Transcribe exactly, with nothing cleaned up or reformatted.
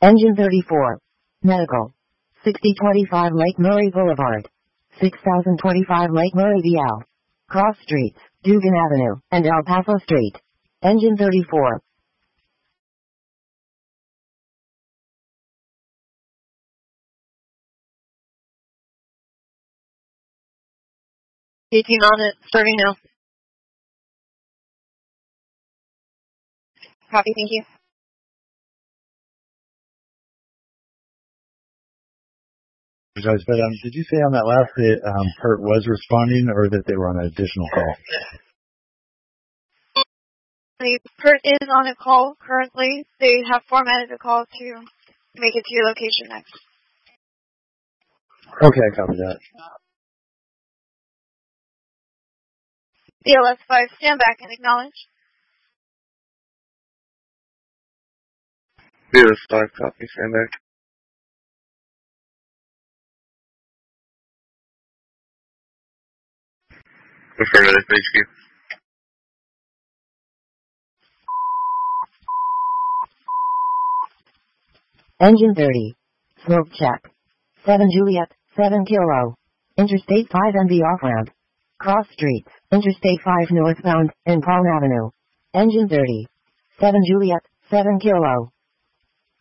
Engine thirty-four. Medical. sixty twenty-five Lake Murray Boulevard. six thousand twenty-five Lake Murray V L. Cross Streets, Dugan Avenue, and El Paso Street. Engine thirty-four. eighteen on it, starting now. Copy, thank you. But um, did you say on that last that um, Pert was responding, or that they were on an additional call? The Pert is on a call currently. They have formatted the call to make it to your location next. Okay, I copy that. B L S five, stand back and acknowledge. B L S five, copy, stand back. Affirmative, H Q. Engine thirty. Smoke check. seven Juliet, seven Kilo. Interstate five M V off-ramp. Cross Streets, Interstate five northbound, and Palm Avenue. Engine thirty. seven Juliet, seven Kilo.